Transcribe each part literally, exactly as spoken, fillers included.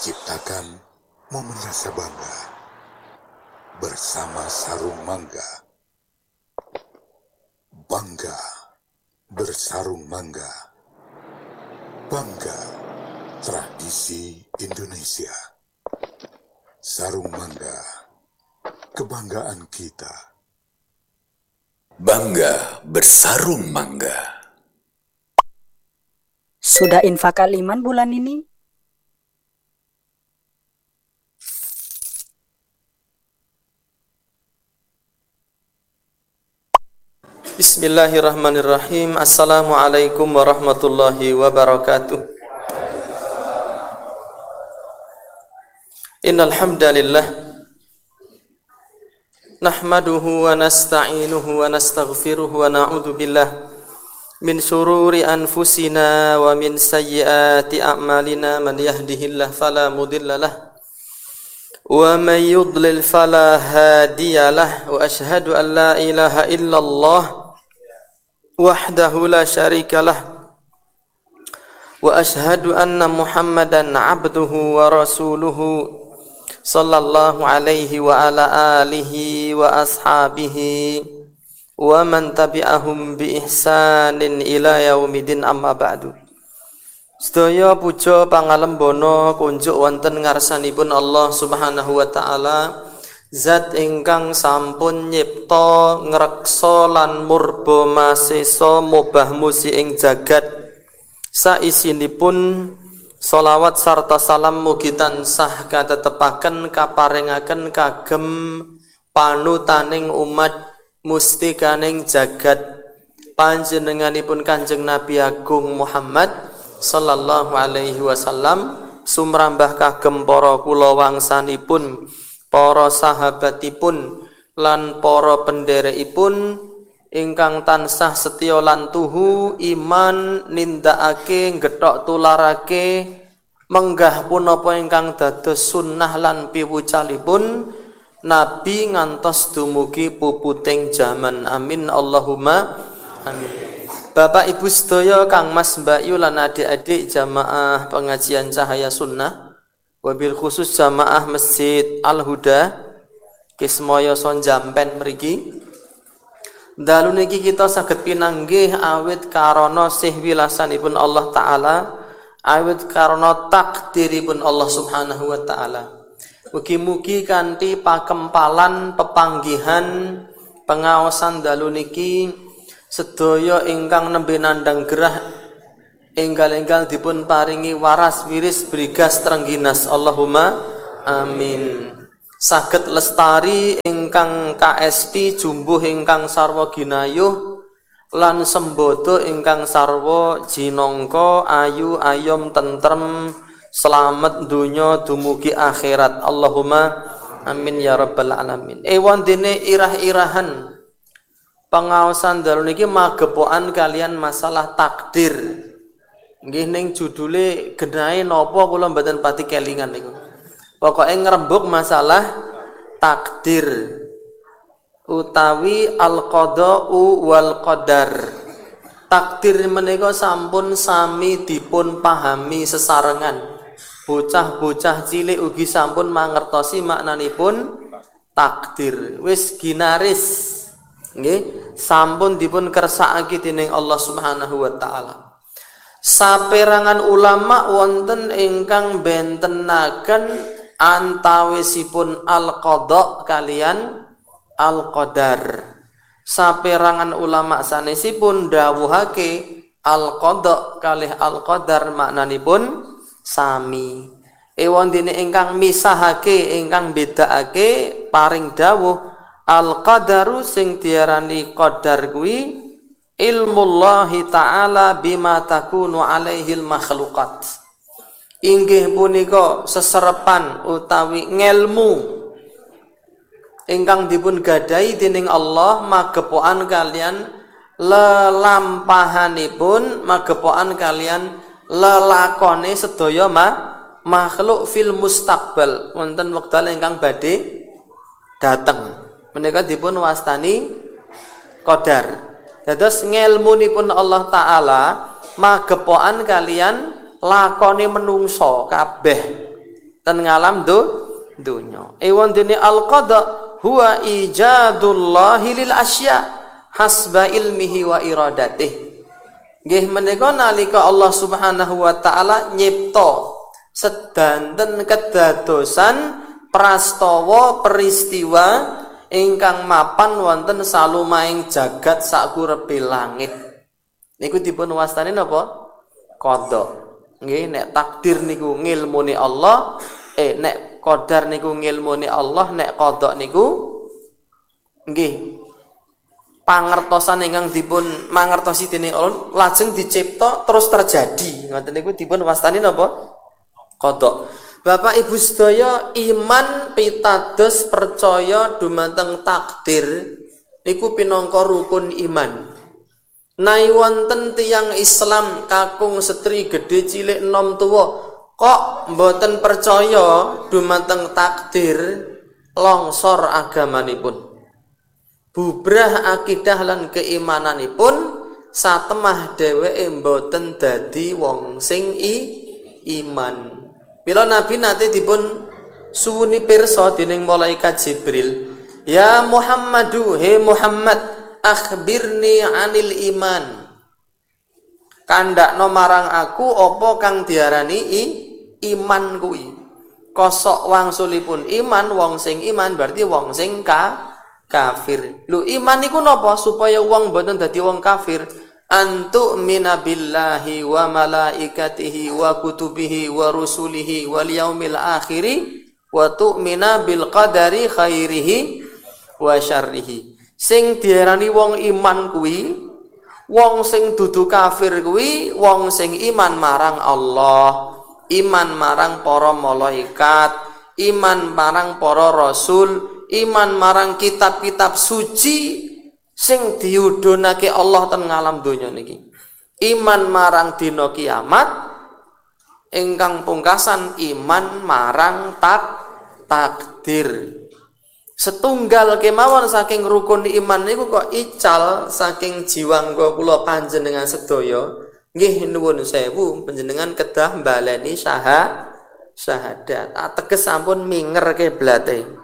Ciptakan momen rasa bangga bersama Sarung Mangga. Bangga bersarung mangga. Bangga tradisi Indonesia. Sarung Mangga, kebanggaan kita. Bangga bersarung mangga. Sudah infak aliman bulan ini? Bismillahirrahmanirrahim. Assalamualaikum warahmatullahi wabarakatuh. Innal hamdalillah nahmaduhu wa nasta'inuhu wa nastaghfiruhu wa na'udzu billah min shururi anfusina wa min sayyiati a'malina. Man yahdihillahu fala mudhillalah wa man yudlil fala hadiyalah. Wa ashhadu an la ilaha illallah wahdahu la syarikalah wa ashhadu anna Muhammadan abduhu wa rasuluhu sallallahu alaihi wa ala alihi wa ashabihi wa man tabi'ahum bi ihsanin ila yaumidin, amma ba'du. Sedaya puja pangalembono kunjuk wonten ngarsanipun Allah Subhanahu wa taala, zat ingkang sampun nyipta ngreksa lan murba masesa mubah musi ing jagat saisinipun. Sholawat sarta salam mugi tansah katetepaken kaparingaken kagem panutaning umat mustikaning jagat panjenenganipun Kanjeng Nabi Agung Muhammad sallallahu alaihi wasallam, sumrambah kagem para kulawangsanipun, para sahabatipun lan para pendherekipun ingkang tansah setya lan tuhu iman nindakake gethok tularake menggah punapa ingkang dados sunnah lan piwucalipun Nabi ngantos dumugi puputing jaman. Amin Allahumma amin. Bapak Ibu sedaya, Kang Mas Mbak Yu lan adik-adik jamaah pengajian Cahaya Sunnah, wabil khusus jamaah Masjid Al-Huda Kismaya Sonjampen mriki. Dalu niki kita saged pinanggih awit karana sih wilasanipun Allah taala, awit karana takdiripun Allah Subhanahu wa taala. Mugi-mugi kanthi pakempalan pepanggihan pengaosan dalu niki sedaya ingkang nembe nandhang gerah enggal-enggal dipun paringi waras wiris brigas trengginas. Allahumma amin. Saged lestari ingkang K S T jumbuh ingkang sarwa ginayuh lan sembodo ingkang sarwa jinangka ayu ayom tentrem selamat dunya dumugi akhirat. Allahumma amin ya rabbal alamin. Ewan dene irah-irahan pengaosan dalu niki magepokan kalian masalah takdir. Nggih ning judule genahe napa kula mboten pati kelingan niku. Pokoknya ngerembuk masalah takdir utawi al-qada'u wal qadar. Takdir menika sampun sami dipun pahami sesarengan. Bocah-bocah cilik ugi sampun mangertosi maknanipun takdir. Wis ginaris nggih, sampun dipun kersakake dening Allah Subhanahu wa taala. Saperangan ulama wonten ingkang bentenaken antawisipun al-qada kalian al-qadar. Saperangan ulama sanesipun dawuhake al-qada kalih al-qadar maknanipun sami. Ewon dene ingkang misahake ingkang bedakake paring dawuh al-qadaru sing diarani qadar kuwi ilmullahi ta'ala bima takunu alaihil makhluqat. Inggih punika seserepan utawi ngelmu ingkang dipun gadahi dening Allah magepokan kalian lelampahanipun, magepokan kalian lelakone sedaya ma, makhluk fil mustaqbal wonten wekdal ingkang badhe dateng. Menika dipun wastani qadar. Dados ngelmunipun Allah taala magepokan kalian lakone menungso kabeh ten ngalam do dunya. Ewan dene al-qada huwa ijadullahi lil asya hasba ilmihi wa iradatih. Nggih menika nalika Allah Subhanahu wa taala nyipta sedanten kedadosan prastawa peristiwa ingkang mapan wonten salumaing jagat sakurepe langit. Niku dipun wastani napa? Qada. Nggih nek takdir niku ngilmune Allah, eh nek qadar niku ngilmune Allah, nek qada niku nggih pangertosan ingkang dipun mangertosi dening Allah lajeng dicipta terus terjadi. Ngoten niku dipun wastani napa? Qada. Bapak Ibu sedaya, iman pitados percaya dumateng takdir niku pinangka rukun iman. Nai wonten tiyang Islam kakung setri gedhe cilik enom tuwa kok mboten percaya dumateng takdir, longsor agamanipun. Bubrah akidah lan keimananipun satemah dheweke mboten dadi wong sing i, iman. Bila Nabi nate dipun suwuni pirsa dening malaikat Jibril, "Ya Muhammadu, he Muhammad, akhbirni anil iman." Kandakno marang aku apa kang diarani i, iman kuwi. Kosok wangsulipun iman, wong sing iman berarti wong sing ka, kafir. Lho iman niku napa supaya wong mboten dadi wong kafir? Antu mina billahi wa malaikatihi wa kutubihi wa rusulihi wal yaumil akhiri wa tu'mina bil qadari khairihi wa syarrihi. Sing diarani wong iman kuwi wong sing dudu kafir kuwi wong sing iman marang Allah, iman marang para malaikat, iman marang para rasul, iman marang kitab-kitab suci sing diudhunake Allah ten ngalam donya niki. Iman marang dina kiamat, ingkang pungkasan iman marang tak takdir. Setunggal kemawon saking rukun iman niku kok ical saking jiwangga kula panjenengan sedaya. Nggih nuwun sewu panjenengan kedah mbaleni syahad syahadat. Ateges sampun minger keblate.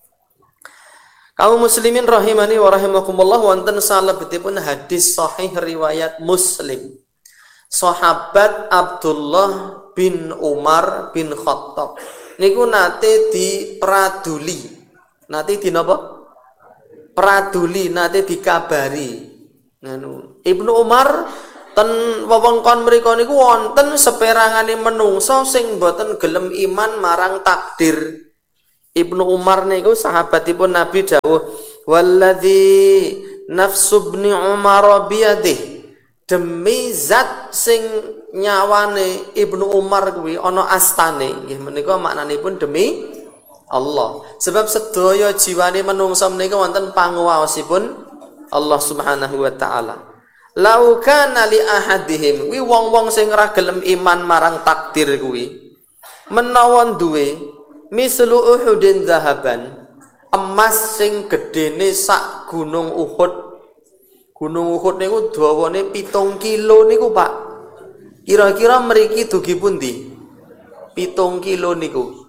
Kaum muslimin rahimani wa rahimakumullah, wonten salebetipun hadis sahih riwayat Muslim. Sahabat Abdullah bin Umar bin Khattab niku nate dipraduli. Nate di napa? Praduli, nate dikabari. Nganu, Ibnu Umar ten wewengkon mriku niku wonten saperangane menungso sing boten gelem iman marang takdir. Ibnu Umar niku sahabatipun Nabi dawuh, "Walladzi nafsu ibni Umar biyadih." Demi zat sing nyawane Ibnu Umar kuwi ana astane. Nggih menika maknanipun demi Allah. Sebab sedaya jiwane menungsa menika wonten panguwaosipun Allah Subhanahu wa taala. Lau kana li ahadihim, kuwi wong-wong sing ora gelem iman marang takdir kuwi, menawa duwe mislu Uhudin zahaban, emas sing gedene sak gunung Uhud. Gunung Uhud niku dawane pitung kilo niku, Pak. Kira-kira mriki dugi pundi? pitung kilo niku.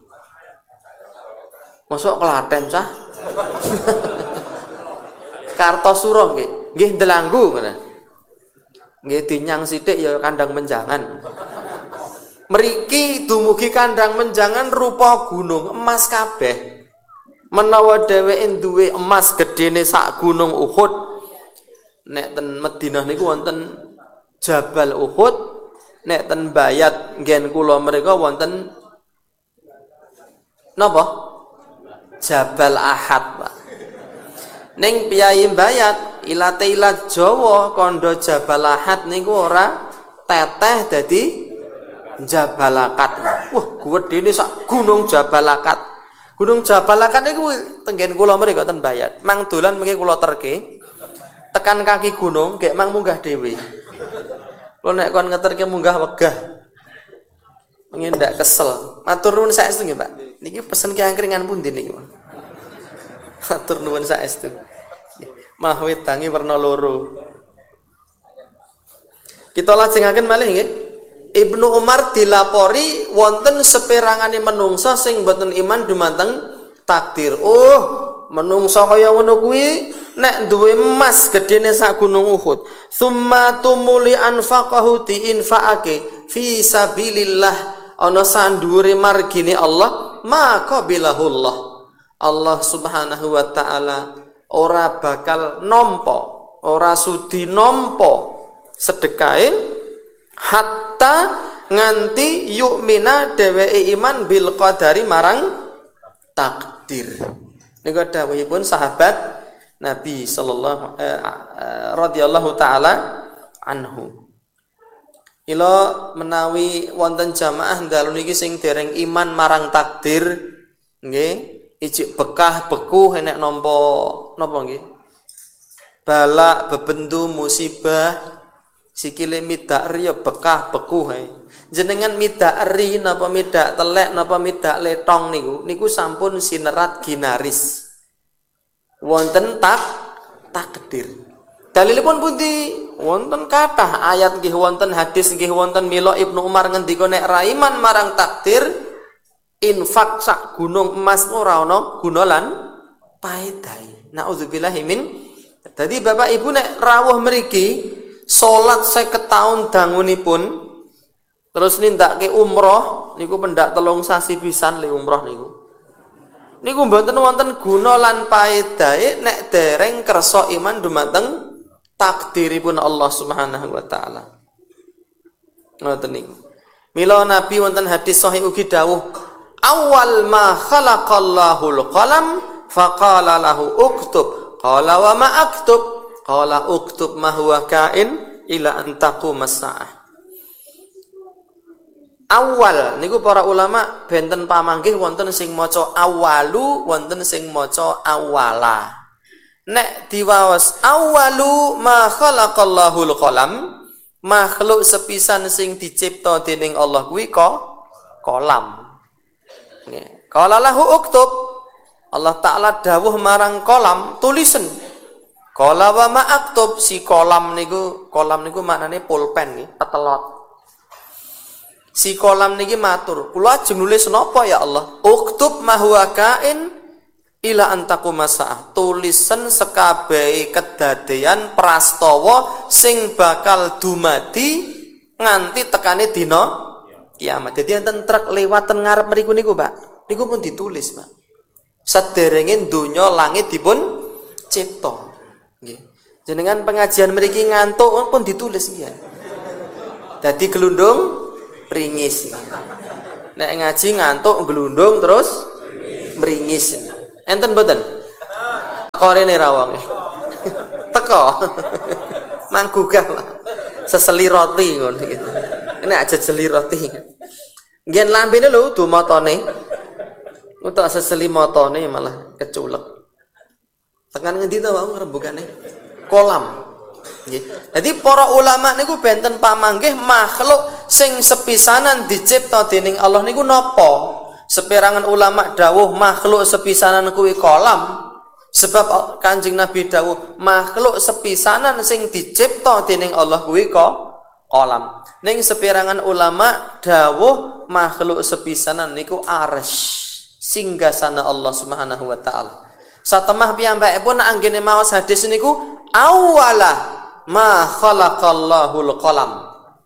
Masuk Klaten cah. Kartosuro nggih. Nggih Delanggu ngene. Nggih dinyang sithik ya kandang menjangan. Mriki dumugi kandang menjangan rupa gunung emas kabeh. Menawa dheweke duwe emas gedene sak gunung Uhud, nek ten Madinah niku wonten Jabal Uhud, nek ten Bayat nggen kula mrika wonten napa? Jabal Ahad, Pak. Ning piyai Bayat ilate ilat Jawa kandha Jabal Ahad niku ora teteh dadi Jabalakat. Wah, gedene sak gunung Jabalakat. Gunung Jabalakat niku tenggen kula mriki ten Bayat. Mang dolan mriki kula terke. Tekan kaki gunung, gek mang munggah dhewe. Kula nek kon ngeterke munggah wegah. Pengen ndak kesel. Matur nuwun saestu nggih, Pak. Niki pesen ki angkringan pundi niki? Matur nuwun saestu. Mah wedangi werna loro. Kita lajengaken malih nggih. Ibnu Umar dilapori wonten seperangane menungsa sing boten iman dumateng takdir. Oh, menungsa kaya ngono kuwi nek duwe emas gedene sak gunung Uhud, summa tumuli anfaqahu diinfaqake fi sabilillah ana sandure margine Allah, maka bilahullah. Allah Subhanahu wa taala ora bakal nampa, ora sudi nampa sedekahe hatta nganti yu'mina dheweke iman bil qadari marang takdir. Niku dawuhipun sahabat Nabi sallallahu eh, eh, radhiyallahu taala anhu. Ila menawi wonten jamaah dalu niki sing dereng iman marang takdir nggih, ijik bekah beku enek nampa napa nggih? Balak, bebendu, musibah, sikile midakri ya bekah beku hae. Jenengan midakri napa midak telek napa midak letong niku niku sampun sinerat ginaris. Wonten tak takdir. Dalilipun pundi? Wonten kathah ayat nggih wonten hadis nggih wonten mila Ibnu Umar ngendika nek ra iman marang takdir infak sak gunung emas ora ana guna lan paedahe. Nauzubillahi min. Dadi Bapak Ibu nek rawuh mriki salat seket taun dangunipun terus nindakake umroh niku pendak telung sasi pisan le umroh niku. Niku mboten wonten guna lan paedahe nek dereng kersa iman dumateng takdiripun Allah Subhanahu wa taala. Ngoten niku. Mila Nabi wonten hadis sahih ugi dawuh, "Awwal ma khalaqallahul qalam faqala lahu uktub." Qala wa ma aktub? Qala uktub ma huwa kain ila an taqumas saah. Awal niku para ulama benten pamanggih wonten sing maca awalu, wonten sing maca awala. Nek diwaos awalu ma khalaqallahul qalam, makhluk sepisan sing dicipta dening Allah kuwi kok kolam. Nggih. Qala lahu uktub. Allah Ta'ala dawuh marang kolam tulisan. Qala wa ma aktub, si kolam niku kolam niku maknane pulpen nggih, petelot. Si kolam niki matur, kula ajeng nulis napa ya Allah? Uktub ma huwa kain ila antaku masaah. Tulisan sekabehi kedadean prastawa sing bakal dumadi nganti tekane dina kiamat. Dadi enten truk lewat ten ngarep mriku niku, Pak. Niku pun ditulis, Pak. Sederenge donya langit dipun cipta. Nggih. Jenengan pengajian mriki ngantuk pun ditulis nggih. Dadi gelundung pringis. Nek ngaji ngantuk gelundung terus mringis. Enten mboten? Korene rawang. Teko. Manggugah lah. Seseli roti ngono gitu. Ini aja seseli roti. Ngen lambene lho dumatane. Untuk seseli motone malah keculek. Tekan ngendi to wae ngrembugane? Kolam. Nggih. Jadi para ulama niku benten pamanggih makhluk sing sepisanan dicipta dening Allah niku napa? Seperangan ulama dawuh makhluk sepisanan kuwi kolam. Sebab Kanjeng Nabi dawuh makhluk sepisanan sing dicipta dening Allah kuwi kok kolam. Ning seperangan ulama dawuh makhluk sepisanan niku arsy. Singgasana Allah Subhanahu wa taala. Satemah piyambakipun anggene maos hadis niku awwala ma khalaqallahul qalam.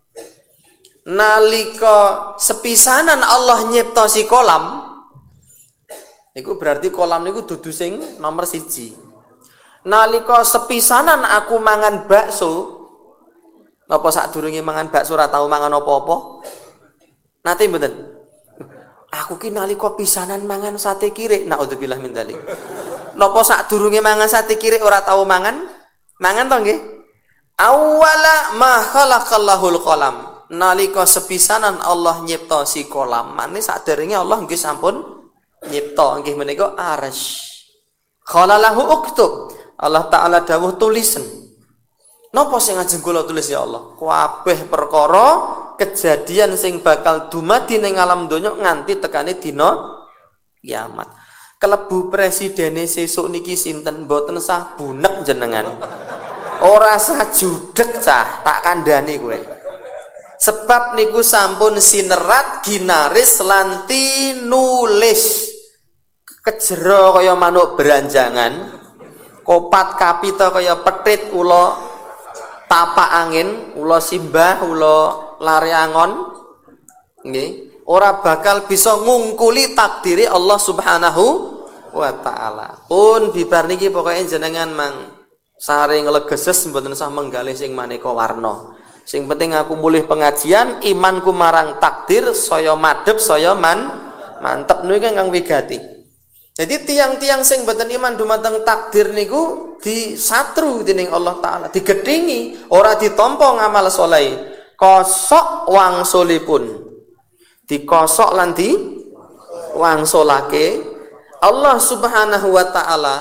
Nalika sepisanan Allah nyipta si kolam, niku berarti kolam niku dudu sing nomor siji. Nalika sepisanan aku mangan bakso, napa sadurunge mangan bakso ora tau mangan apa-apa? Nate mboten? Aku ki nalika pisanan mangan sate kirik, naudzubillah min dzalik. Napa sadurunge mangan sate kirik ora tau mangan? Mangan to nggih? Awwala ma khalaqallahul qalam. Nalika sepisanan Allah nyipta si kolam, mane saderenge Allah nggih sampun nyipta nggih menika arsy. Qala lahu uktub. Allah Taala dawuh tulisan. Napa sing ajeng kula tulis ya Allah? Kabeh perkara kejadian sing bakal dumadi ning alam donya nganti tekane dina kiamat. Kelebu presidene sesuk niki sinten mboten sah bunek jenengan. Ora sah judeg cah, tak kandhani kowe. Sebab niku sampun sinerat ginaris lan tinulis kejero kaya manuk beranjangan, kopat kapita kaya petit ula tapak angin, ula simbah, ula lare angon. Nggih, ora bakal bisa ngungkuli takdiri Allah Subhanahu wa taala. Pun bibar niki pokoke jenengan mang saring legeses mboten usah menggalih sing maneka warna. Sing penting aku mulih pengajian, imanku marang takdir saya madhep saya man mantep niku kang wigati. Jadi tiang-tiang sing boten iman dumateng takdir niku disatru dening Allah taala, digedhingi, ora ditampa ngamal saleh. Kosok wangsulipun. Dikosok lan di wangsulake Allah Subhanahu wa taala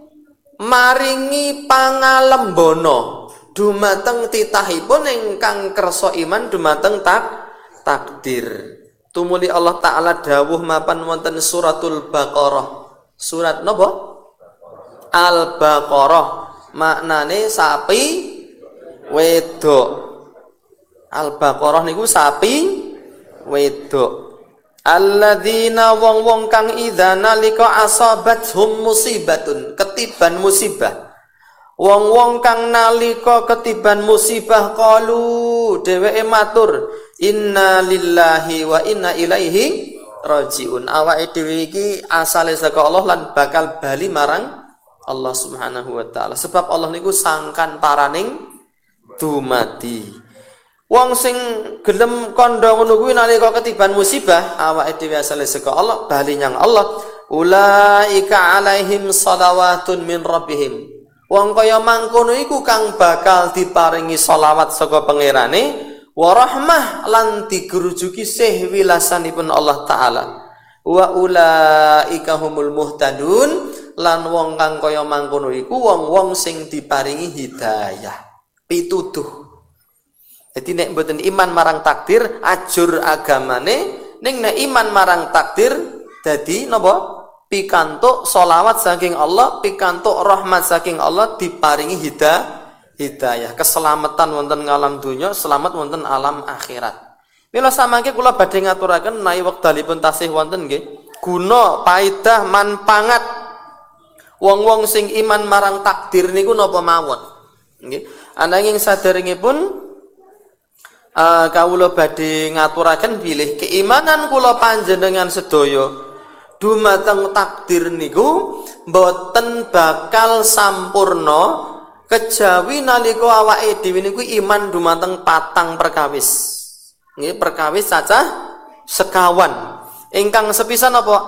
maringi pangalembono dumateng titahipun ingkang kersa iman dumateng tak takdir. Tumuli Allah taala dawuh mapan wonten suratul Baqarah. Surat napa? Al-Baqarah. Maknane sapi wedok. Al-Baqarah niku sapi wedok. Alladzina wong-wong kang idza nalika asabathum musibatun, ketiban musibah. Wong-wong kang nalika ketiban musibah qalu dheweke matur inna lillahi wa inna ilaihi rajiun. Awake dhewe iki asale saka Allah lan bakal bali marang Allah Subhanahu wa taala. Sebab Allah niku sangkan paraning dumadi. Wong sing gelem kandha ngono kuwi nalika ketiban musibah, awake dhewe asale saka Allah, bali nyang Allah. Ulaika alaihim shalawatun min rabbihim. Wong kaya mangkono iku kang bakal diparingi sholawat saka pangerane, wa rahmah lan digerujuki sih wilasanipun Allah taala. Wa ulaika humul muhtadun, lan wong kang kaya mangkono iku wong-wong sing diparingi hidayah, pituduh. Jadi nek mboten iman marang takdir, ajur agamane, ning nek iman marang takdir dadi napa? Pikantuk sholawat saking Allah, pikantuk rahmat saking Allah, diparingi hidayah, hidayah, keselamatan wonten alam dunya, selamat wonten alam akhirat. Mila samangke kula badhe ngaturaken menawi wekdalipun tasih wonten nggih, guna paedah manpangat wong-wong sing iman marang takdir niku napa mawon. Nggih. Ananging saderengipun Uh, kawula badhe ngaturaken bilih keimanan kula panjenengan sedaya dumateng takdir niku mboten bakal sampurna kejawi nalika awake dhewe niku iman dumateng patang perkawis. Nggih, perkawis cacah sekawan. Ingkang sepisan apa?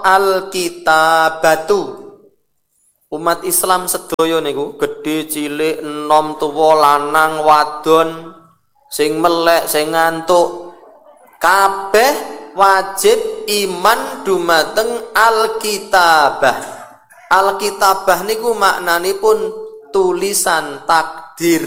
Alkitabatu. Umat Islam sedaya niku gedhe cilik enom tuwa lanang wadon sing melek, sing ngantuk, kabeh wajib iman dumateng Alkitabah. Alkitabah niku maknanipun tulisan takdir.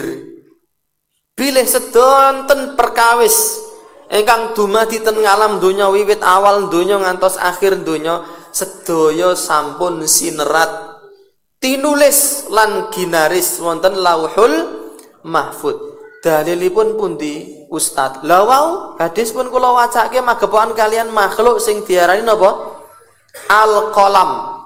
Bilih sedonten perkawis ingkang dumadi ten ngalam donya wiwit awal donya ngantos akhir donya sedaya sampun sinerat, tinulis lan ginaris wonten Lauhul Mahfud. Dalilipun pundi Ustaz? Lawau hadis pun kula wacake magepokan kalian makhluk sing diarani napa? Al-qalam.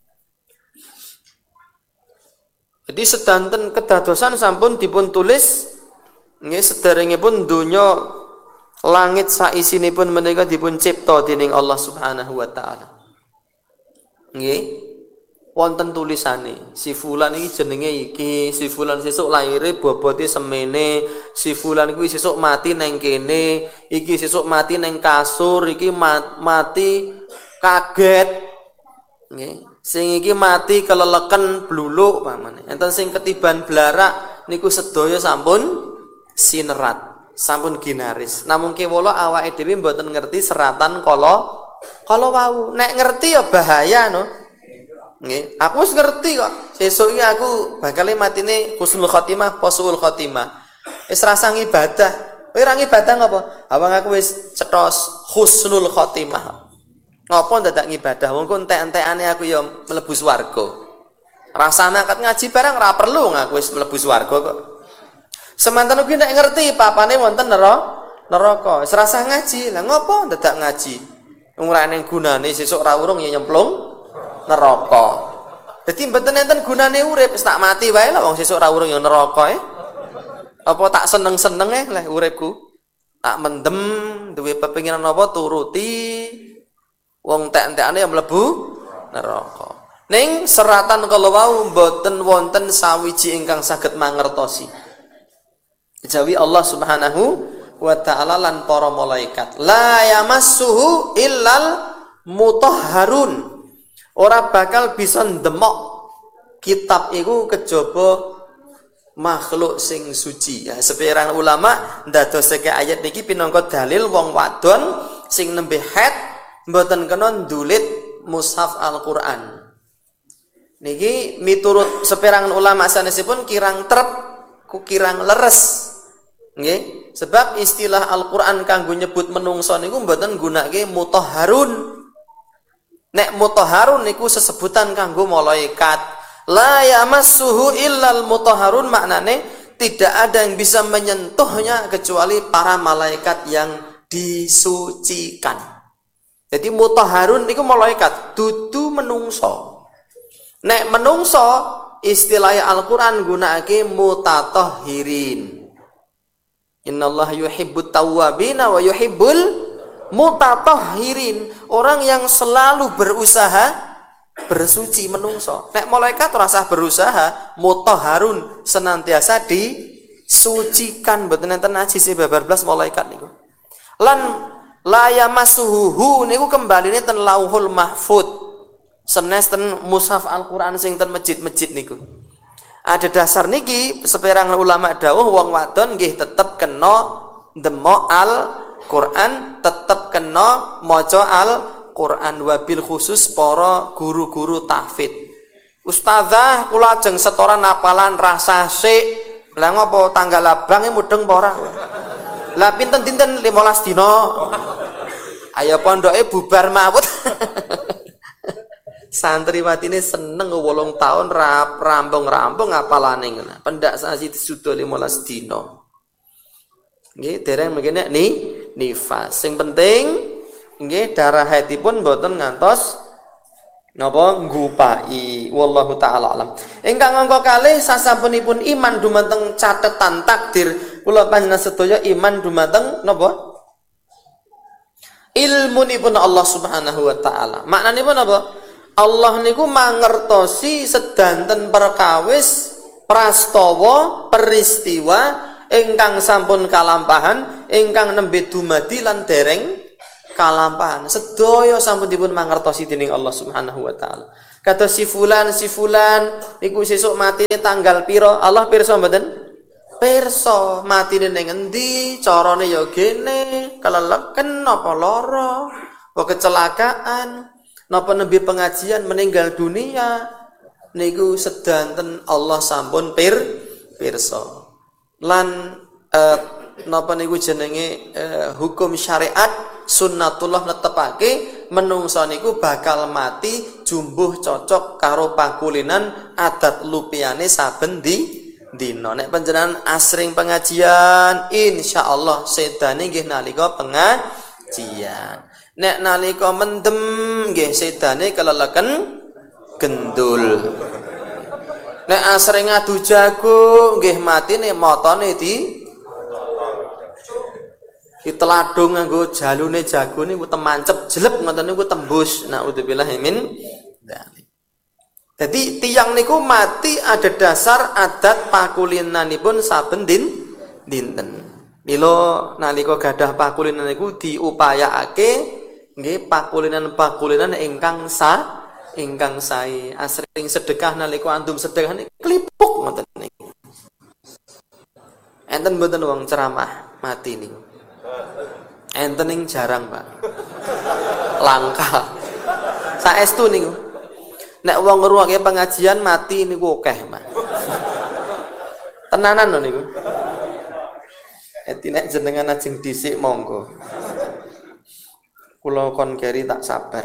Jadi sedanten kedadosan sampun dipun tulis nggih sederengipun donya langit saisinipun menika dipun cipta dening Allah Subhanahu wa taala. Nggih. Wonten tulisane si fulan iki jenenge iki, si fulan sesuk laire bobote semene, si fulan kuwi sesuk mati neng kene, iki sesuk mati neng kasur, iki mati kaget nggih, sing iki mati keleleken bluluk pamane. Enten sing ketiban blarak niku sedaya sampun sinerat, sampun ginaris. Namung kewala awake dhewe mboten ngerti seratan kala kala wau. Nek ngerti ya bahaya no. Nggih, aku wis ngerti kok. Sesuk iki aku bakal matine husnul khotimah, posul khotimah. Wis rasa ngibadah. Kowe ora ngibadah ngopo? Awang aku wis cetos husnul khotimah. Ngopo dadak ngibadah? Wong ku entek-entekane aku ya mlebu swarga. Rasane akad ngaji barang ora perlu aku wis mlebu swarga kok. Semanten ugi nek ngerti papane wonten neraka, neraka. Wis rasah ngaji. Lah ngopo dadak ngaji? Wong ora eneng gunane sesuk ra urung ya nyemplung neraka. Dadi mboten enten gunane urip, wis tak mati wae lah wong sesuk ra urung ya neraka e. Apa tak seneng-seneng e leh uripku. Tak mendem duwe pepinginan apa turuti wong tek-tekane ya mlebu neraka. Ning seratan kala wau mboten wonten sawiji ingkang saged mangertosi. Kejawi Allah Subhanahu wa ta'ala lan para malaikat. La yamassuhu illal mutahharun. Ora bakal bisa ndemok kitab iku kejaba makhluk sing suci. Ya, seperang ulama ndadosake ayat niki pinangka dalil wong wadon sing nembe haid mboten kena ndulit mushaf Al-Qur'an. Niki miturut seperangan ulama sanesipun kirang trep ku kirang leres. Nggih, sebab istilah Al-Qur'an kanggo nyebut menungso niku mboten gunake mutahharun. Nek mutahharun niku sesebutan kanggo malaikat. La yamassuhu illal mutahharun, maknane tidak ada yang bisa menyentuhnya kecuali para malaikat yang disucikan. Jadi mutahharun niku malaikat, dudu menungso. Nek menungso istilah Al-Qur'an gunake mutatahhirin. Innallaha yuhibbut tawwabina wa yuhibbul mutatahhirin. Orang yang selalu berusaha bersuci menungso. Nek malaikat rasa berusaha, mutahharun senantiasa disucikan. Mboten enten najis babar blas malaikat niku. Lan la yamassuhu niku kembaline ten Lauhul Mahfuz. Senes ten mushaf Al-Qur'an sing ten masjid-masjid niku. Ada dasar niki seperang ulama dawuh wong wadon nggih tetep kena ndemok Al-Qur'an, tetep kena maca Al-Qur'an, wabil khusus para guru-guru tahfidz. Ustazah kula ajeng setoran apalan rasa sik. Lah ngopo tanggal abang mudeng apa ora? Lah pinten dinten limolas dina. Ayo pondoke bubar mawut. Santriwatine seneng wolong tahun rap rambung-rambung apalane ngene. Pendak sasi sudah limolas dina. Nggih, dereng mengkene ni nifas. Sing penting nggih darah haidipun mboten ngantos napa nggupai. Wallahu taala alam. Ingkang angka kalih sasampunipun iman dumateng catetan takdir kula panjenengan sedaya iman dumateng napa? Ilmunipun Allah Subhanahu wa taala. Maknanipun napa? Allah niku mangertosi sedanten perkawis prastawa peristiwa ingkang sampun kalampahan, ingkang nembe dumadi lan dereng kalampahan. Sedaya sampun dipun mangertosi dening Allah Subhanahu wa taala. Kados si fulan si fulan iku sesuk matine tanggal pira? Allah pirsa mboten? Pirsa. Matine ning endi? Carane ya gene, keleleken apa lara, apa kecelakaan, napa nembe pengajian meninggal dunia niku sedanten Allah sampun pir pirsa. Lan eh, napa niku jenenge eh, hukum syariat sunnatullah netepake menungsa niku bakal mati jumbuh cocok karo pakulinan adat lupiane saben di dina. Nek panjenengan asring pengajian insyaallah sedane nggih nalika pengajian. Nek nalika mendem nggih sedane keleleken gendul. Nek asring ngadu jago nggih matine matane di diteladung nganggo jalune jago niku temancep jelep ngoten niku tembus. Naudzubillah min dzalik. Jadi tiyang niku mati ada dasar adat pakulinanipun saben din dinten. Mila nalika gadah pakulinan niku diupayakake nggih pakulinan-pakulinan ingkang sa ingkang sae. Asring sedekah nalika antum sedekah niku klipuk ngoten niku. Enten mboten wong ceramah mati niku. Enten ning jarang, Pak. Langka. Saestu niku. Nek wong ngrungokne pengajian mati niku akeh, Pak. Tenanan lho niku. Eti nek jenengan ajeng dhisik monggo. Kula kon keri tak sabar.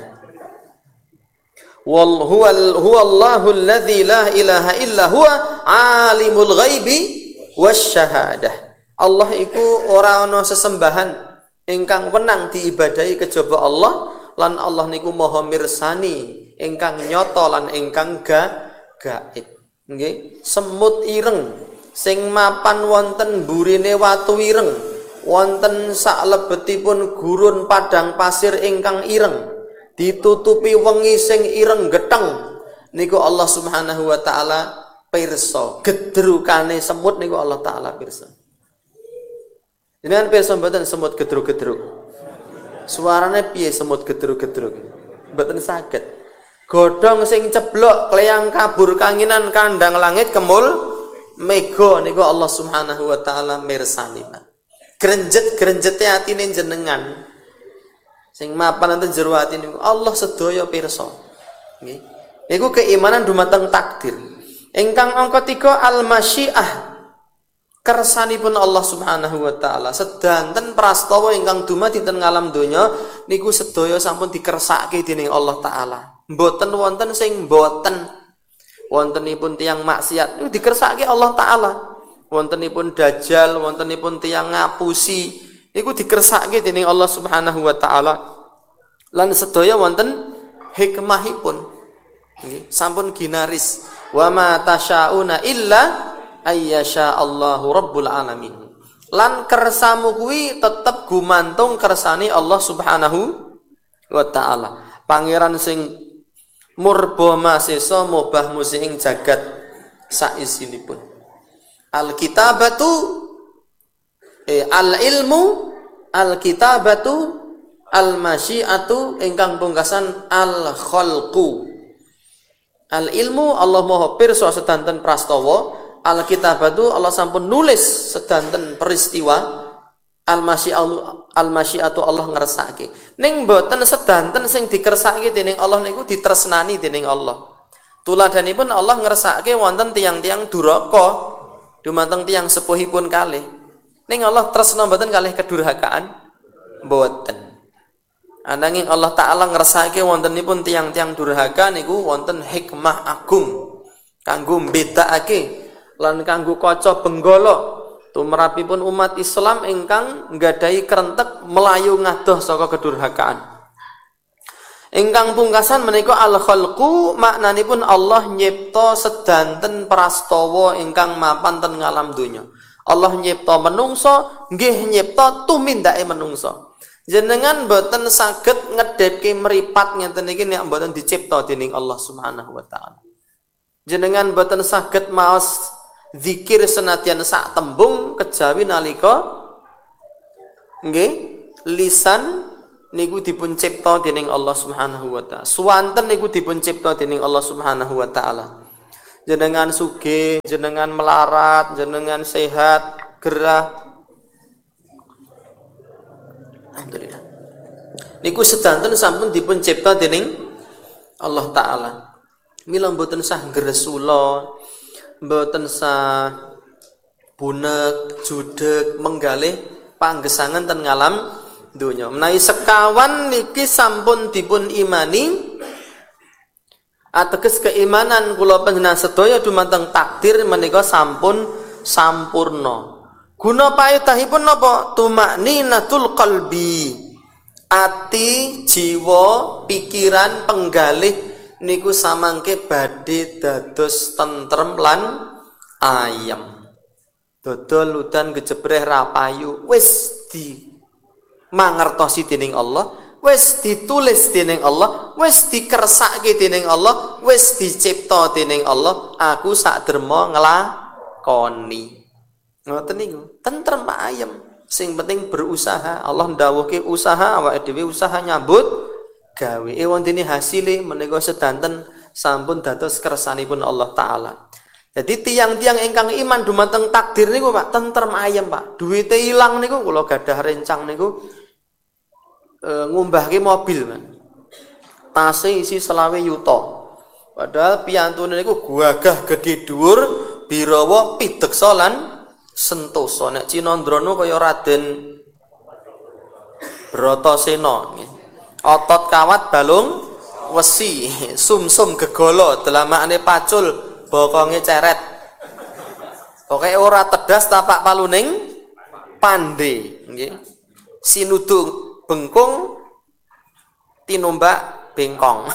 Wal huwal huwallahu alladzi la ilaha illa huwa alimul ghaibi wasyahadah. Allah iku ora ana sesembahan ingkang wenang diibadahi kejaba Allah lan Allah niku maha mirsani ingkang nyata lan ingkang ga gaib. Nggih, semut ireng sing mapan wonten burine watu ireng, wonten saklebetipun gurun padang pasir ingkang ireng, ditutupi wengi sing ireng geteng. Niku Allah Subhanahu wa taala pirsa. Gedrukane semut niku Allah taala pirsa. Jenengan pirsa mboten semut gedruk-gedruk? Suarane piye semut gedruk-gedruk? Mboten saged. Godhong sing ceblok kleyang kabur kanginan kandang langit kemul mega niku Allah Subhanahu wa taala mirsani. Grenjet-grenjete atine jenengan sing mapan enten jero ati niku Allah sedaya pirsa. Nggih. Niku keimanan dumateng takdir. Ingkang angka tiga al-masyiah. Kersanipun Allah Subhanahu wa taala sedanten prastawa ingkang dumadi ten ngalam donya niku sedaya sampun dikersake dening Allah taala. Mboten wonten sing mboten. Wontenipun tiyang maksiat niku dikersake Allah taala. Wontenipun dajjal, wontenipun tiyang ngapusi niku dikersake dening Allah Subhanahu wa taala. Lan sedaya wonten hikmahipun. Nggih, sampun ginaris. Wa ma tasyauna illa ayyasha Allahu rabbul alamin. Lan kersamu kuwi tetep gumantung kersane Allah Subhanahu wa taala. Pangeran sing murba masesa mubah musing jagat saisinipun. Al-kitabatu eh, al-ilmu al-kitabatu al-masyiatu ingkang pungkasan al-khalqu. Al-ilmu Allah maha pirsa sedanten prastawa, al-kitabatu Allah sampun nulis sedanten peristiwa, al-masyiatu al-masyiatu Allah ngersake. Ning mboten sedanten sing dikersake dening Allah niku ditresnani dening Allah. Tuladhanipun Allah ngersake wonten tiyang-tiyang duraka dumateng tiyang sepuhipun kalih. Ning Allah tresna mboten kalih kedurhakaan? Mboten. Ananging Allah taala ngersake wontenipun tiyang-tiyang durhaka niku wonten hikmah agung kanggo mbedakake lan kanggo kaca benggala tumrapipun umat Islam ingkang nggadahi krentek melayu ngadoh saka kedurhakaan. Ingkang pungkasan menika al-khalqu maknanipun Allah nyipta sedanten prastawa ingkang mapan ten ngalam donya. Allah nyipta menungso, nggih nyipta tumindake menungso. Jenengan mboten saged ngedhepke mripat ngenten iki nek mboten dicipta dening Allah Subhanahu wa taala. Jenengan mboten saged maos zikir senadyan sak tembung kejawi nalika nggih lisan niku dipun cipta dening Allah Subhanahu wa taala. Swanten niku dipun cipta dening Allah Subhanahu wa taala. Jenengan sugih, jenengan melarat, jenengan sehat, gerah. Alhamdulillah. Niku sedanten sampun dipun cipta dening Allah taala. Mila mboten sah gresula, mboten sah bunek, judeg, menggalih panggesangan ten ngalam donya. Menawi sekawan niki sampun dipun imani ateges keimanan kula panjenengan sedaya dumateng takdir menika sampun sampurna. Guna payutahipun napa? Tumakninatul qalbi. Ati, jiwa, pikiran, penggalih niku samangke badhe dados tentrem lan ayem. Dodol udan gejebreh rapayu wis di mangertosi dening Allah, wis ditulis dening Allah, wis dikersake dening Allah, wis dicipta dening Allah. Aku sak derma nglakoni. Ngoten niku, tentrem ayem. Sing penting berusaha. Allah ndawuhke usaha, awake dhewe usaha nyambut gawe. E wondene hasile menika sedanten sampun dados kersanipun Allah taala. Jadi tiang-tiang ingkang iman dumateng takdir niku Pak, tentrem ayem Pak. Duwite ilang niku kula gadah rencang niku e, ngumbahke mobil Pak. Tase isi selawe yuta. Padahal piyantune niku gagah gedhe dhuwur, birawa pideksa lan sentosa. Nek Cinandrana kaya Raden Bratasena. Otot kawat balung wesi, sumsum gegala, delamakane pacul, bokonge ceret. Pokoke ora tedas tapak paluning pande nggih. Sinudu bengkung tinombak bengkong.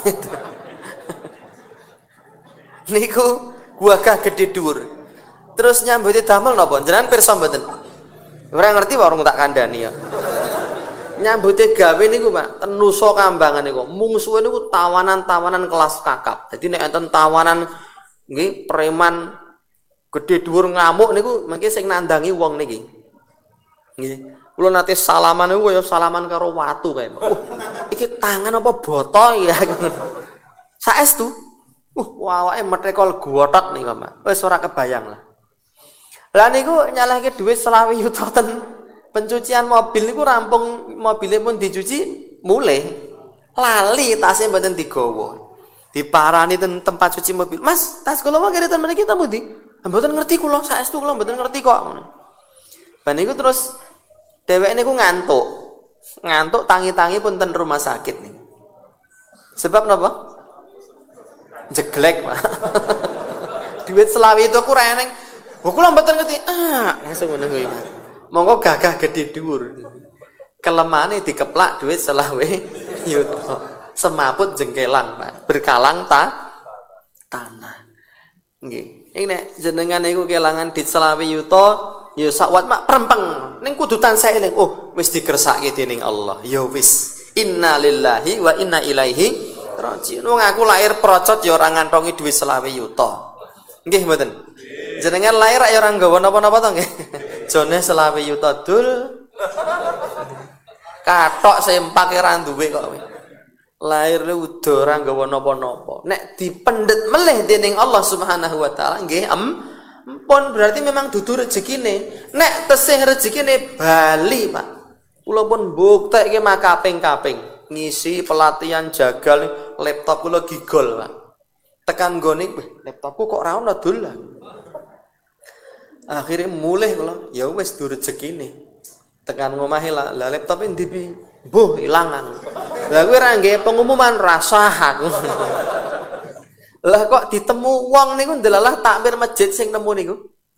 Niku gagah gede dhuwur. Terus nyambuti damel napa? Jenengan pirsa mboten? Ora ngerti warung tak kandhani ya. Nyambuti gawe niku Pak, tenusa kambangan niku. Mungsuhe niku tawanan-tawanan kelas kakap. Dadi nek enten tawanan nggih preman gede dhuwur ngamuk niku mengki sing nandangi wong niki. Nggih. Kula nate salaman niku kaya salaman karo watu kae. Oh, iki tangan apa botol ya. Saestu. Uh, awake metrekol gothok niku, Pak. Wis ora kebayang lah. Lah niku nyalahke dhuwit selawe yuta ten pencucian mobil niku rampung mobilnya pun dicuci mulai lali tasnya mboten digawa. Diparani ten tempat cuci mobil. Mas, tas kula mangke ten mriki ta pundi? Mboten ngerti kula, saestu kula mboten ngerti kok. Ban niku terus dheweke niku ngantuk. Ngantuk tangi-tangi pun ten rumah sakit nih. Sebab napa? Jeglek, Pak. Duit selawe itu aku ra eneng. Kok kula mboten ngerti. Ah, langsung ngono kuwi, Mas. Monggo gagah gede dhuwur. Kelemane dikeplak duit selawe yuta. Semaput jengkelan, Pak. Berkalang ta tanah. Nggih. Iki nek jenengan niku kelangan dit selawe yuta, ya sakwat mak prempeng. Ning kudu tansah eling. Oh, wis dikersake dening Allah. Ya wis. Inna lillahi wa inna ilaihi raji'un. Wong aku lahir procot ya ora ngantongi duit selawe yuta. Nggih mboten? Jenengan lahir ya ora nggawa napa-napa to nggih. Jone selawe yuta dul. Kathok sempak ora duwe kok kowe. Lahir udah ora nggawa napa-napa. Nek dipendhet melih dening Allah Subhanahu wa taala nggih em pun berarti memang dudu rezekine. Nek tesih rezekine bali, Pak. Kula pun mbuktekke makaping-kaping ngisi pelatihan jagal laptop kula gigol, Pak. Tekan nggone, laptopku kok ora ono dolan. Akhirnya mulih kula, ya wis duwe rezekine. Tekan ngomahe lah, laptope ndi pi? Mbuh ilangan. Lah kuwi ora nggih pengumuman rasah aku. Lah kok ditemu wong niku ndelalah takmir masjid sing nemu niku.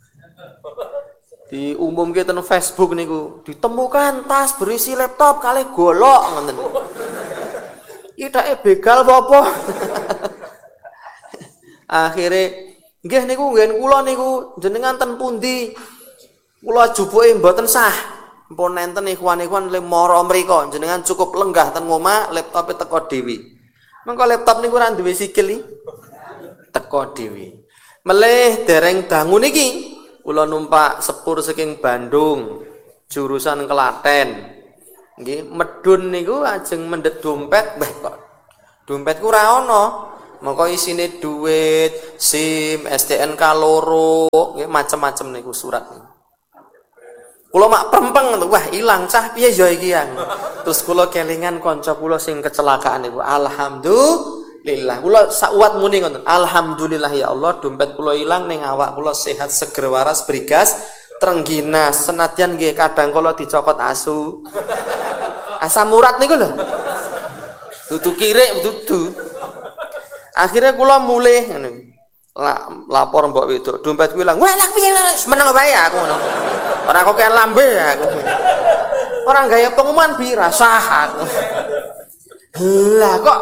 Diumumke ten Facebook niku, ditemukan tas berisi laptop kalih golok ngoten. Itake begal apa? Akhire nggih niku nggen kula niku jenengan ten pundi? Kula jupuke mboten sah. Mpun nenten ikhwan-ikhwan le mara mriko jenengan cukup lenggah ten omah laptope teko dhewe. Mengko laptop niku ora duwe sikil iki. Teko dhewe. Melih dereng dangu niki kula numpak sepur saking Bandung jurusan Klaten. Nggih, medun niku ajeng mendhet dompet, mbah kok dompetku ora ono. Mengko isine duit, SIM, S T N K loro, nggih macem-macem niku surat. Kula mak prempeng, wah ilang cah piye ya iki yang. Terus kula kelingan kanca kula sing kecelakaan niku. Alhamdulillah. Kula sakwat muni ngoten. Alhamdulillah ya Allah dompet kula ilang ning awak kula sehat seger waras brigas trengginas. Senadyan nggih kadang kula dicokot asu. Asam urat niku lho. Dudu kirik dudu. Akhirnya kula mulih ngene. La, lapor mbok wedok dompetku ilang. Wah, lak piye meneng wae aku ngono. Ora kok kayak lambe aku. Orang gaya pengumuman bi rasah aku. Lah kok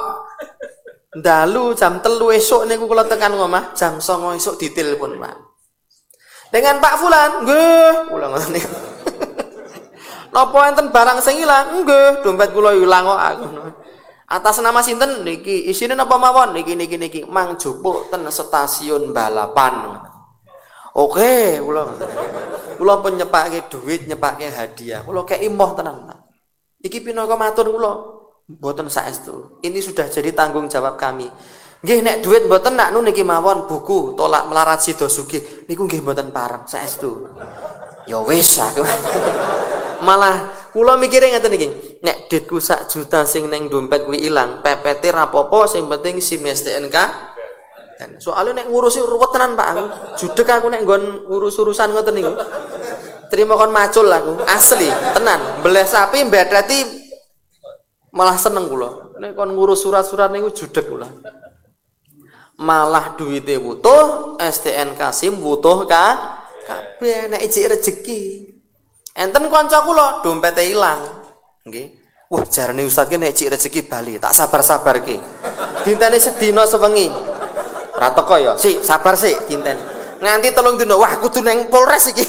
dalu jam telu esuk niku kula tekan ngomah, jam songo esuk ditelepon, Pak. Dengan Pak Fulan, nggih, kula ngoten niku. Napa enten barang sing ilang? Nggih, dompet kula ilang kok aku. Atas nama sinten niki, isine napa mawon? Niki niki niki mang jupuk ten stasiun balapan. Oke, kula kula pun nyepake duit, nyepake hadiah. Kula kei moh tenan, Pak. Iki pinaka matur kula mboten saestu. Ini sudah jadi tanggung jawab kami. Nggih nek duit mboten nak nu niki mawon buku tolak melarat sida sugih niku nggih mboten pareng saestu. Ya wis aku. Malah kula mikire ngeten iki. Nek duitku sak juta sing ning dompet kuwi ilang, P P T ra apa-apa sing penting SIM S T N K. Soalnya nek ngurusi ruwet tenan Pak aku. Judeg aku nek nggon urus-urusan ngoten niku. Terima kon macul aku, asli, tenan. Mbeleh sapi mbedati malah seneng kula. Nek kon ngurus surat-surat niku judeg kula. Malah duwite wutuh, S T N K SIM wutuh ka kabeh nek ijik rezeki. Enten kanca kula dompete ilang. Nggih. Wah, jarane ustaz ki nek cik rezeki bali, tak sabar-sabarke. Dintene sedina sewengi. Ora teko ya. Sik, sabar sik dinten. Nganti telung dina, wah kudu nang Polres iki.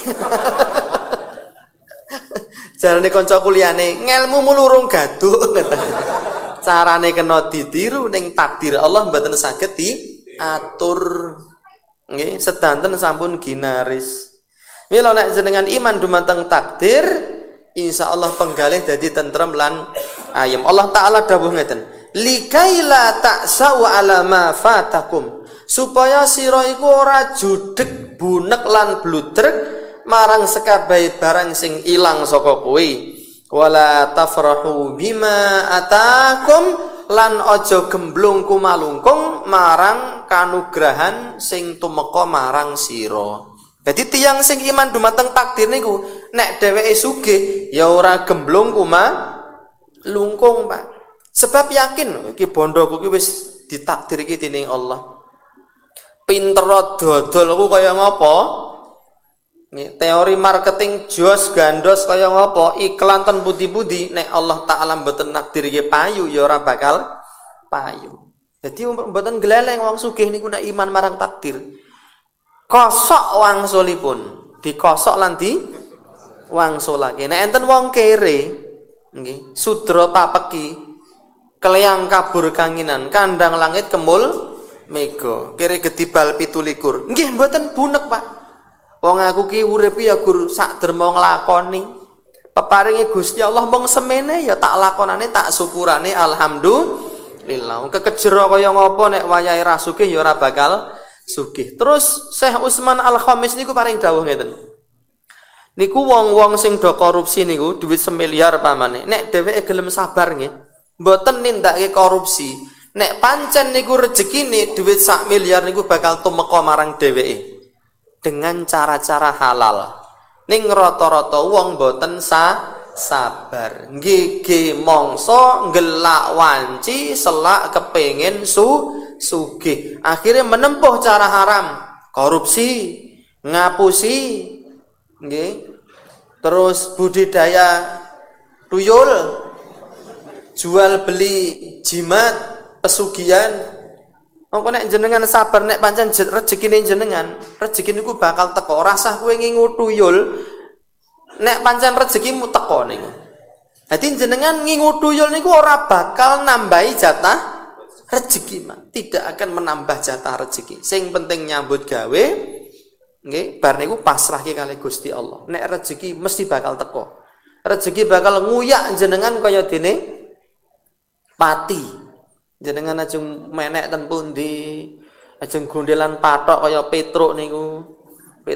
Jarane kanca kuliyane, ngelmu mulurung gaduk. Carane kena ditiru ning takdir Allah mboten saged diatur. Nggih, sedanten sampun ginaris. Mila nek jenengan iman dumateng takdir, insyaallah penggalih dadi tentrem lan ayem. Allah taala dawuh ngeten, likaila ta'sau ala ma fatakum, supaya sira iku ora judeg bunek lan bludrek marang sekabehe barang sing ilang saka kowe. Wala tafrahu bima atakum, lan aja gemblung kumalungkung marang kanugrahan sing tumeka marang sira. Jadi tiyang sing iman dumateng takdir niku nek dheweke sugih ya ora gemblung kumalungkung, Pak. Sebab yakin iki bondoku iki wis ditakdir iki dening Allah. Pinter dodolku kaya ngapa? Nih, teori marketing jos gandos kaya ngopo, iklan ten budi-budi nek Allah taala mboten nakdir iki payu ya ora bakal payu. Jadi mboten gleleng wong sugih niku nek iman marang takdir. Kosok wangsulipun, dikosok lan di wangsulake. Nek enten wong kere nggih, sudra papeki, keleyang kabur kanginan, kandang langit kemul mega, kere gedibal pitulikur. Nggih mboten bunek, Pak. Wong aku ki urip ya gur sak derma nglakoni. Peparinge Gusti Allah mung semene ya tak lakonane tak syukurane alhamdulillah. Kekejero kaya ngopo nek wayahe ra sugih ya ora bakal sugih. Terus Syekh Utsman Al-Khamis niku paring dawuh ngeten. Niku wong-wong sing do korupsi niku duit semiliar pamane. Nek dheweke gelem sabar nggih, mboten nindakake korupsi. Nek pancen niku rezekine duit sak miliar niku bakal tumeka marang dheweke. Dengan cara-cara halal. Ning rata-rata wong boten sa sabar. Nggih mongso ngelak wanci selak kepengin su sugih. Akhirnya menempuh cara haram, korupsi, ngapusi, nggih. Terus budidaya tuyul, jual beli jimat, pesugihan. Mongko nek jenengan sabar nek pancen rezekine jenengan, rezeki niku bakal teko. Rasah kowe ngingu tuyul, nek pancen rezekimu teko niku. Dadi jenengan ngingu tuyul niku ora bakal nambahi jatah rezeki, Mas. Tidak akan menambah jatah rezeki. Sing penting nyambut gawe, nggih, bar niku pasrahke kali Gusti Allah. Nek rezeki mesti bakal teko. Rezeki bakal nguyak jenengan kaya dene pati. Jenengan ajeng menek ten pundi, ajeng gondelan patok kaya Petruk niku.